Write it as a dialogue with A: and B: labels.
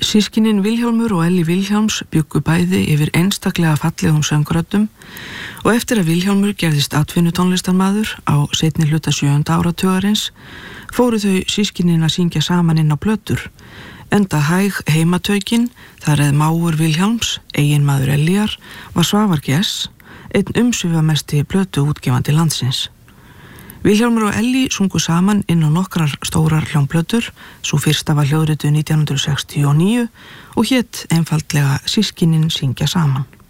A: Systkinin Vilhjálmur og Elli Vilhjálms bjuggu bæði yfir einstaklega fallegum söngröddum og eftir að Vilhjálmur gerðist atvinnutónlistarmaður á seinni hluta 7. áratugarins fóru þau systkinin að syngja saman inn á plötur, enda hæg heimataukin þar eð mágur Vilhjálms, eiginmaður Elliar, var Svavar Gess, einn umsvifamesti plötu útgefandi landsins. Vilhjálmur og Elli sungu saman inn á nokkrar stórar hljómplötur, svo fyrsta var hljóðrituð 1969 og hét einfaldlega Systkinin syngja saman.